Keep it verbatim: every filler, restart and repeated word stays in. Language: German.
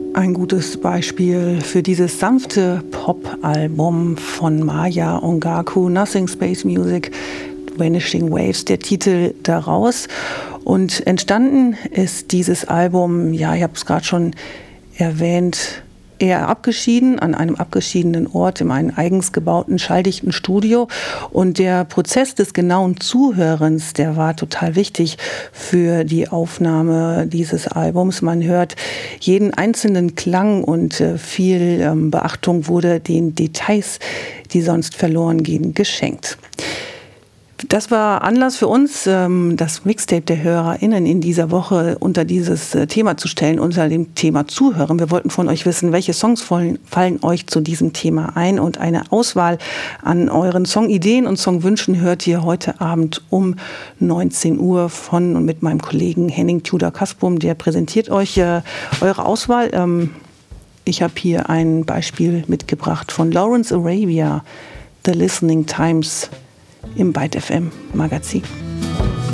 Ein gutes Beispiel für dieses sanfte Pop-Album von Maya Ongaku, Nothing Space Music, Vanishing Waves, der Titel daraus. Und entstanden ist dieses Album, ja, ich habe es gerade schon erwähnt, eher abgeschieden, an einem abgeschiedenen Ort, in einem eigens gebauten, schalldichten Studio. Und der Prozess des genauen Zuhörens, der war total wichtig für die Aufnahme dieses Albums. Man hört jeden einzelnen Klang und äh, viel ähm, Beachtung wurde den Details, die sonst verloren gehen, geschenkt. Das war Anlass für uns, das Mixtape der HörerInnen in dieser Woche unter dieses Thema zu stellen, unter dem Thema Zuhören. Wir wollten von euch wissen, welche Songs fallen, fallen euch zu diesem Thema ein, und eine Auswahl an euren Songideen und Songwünschen hört ihr heute Abend um neunzehn Uhr von und mit meinem Kollegen Henning Tudor-Kaspum. Der präsentiert euch äh, eure Auswahl. Ähm, ich habe hier ein Beispiel mitgebracht von Lawrence Arabia, The Listening Times, im Byte F M Magazin.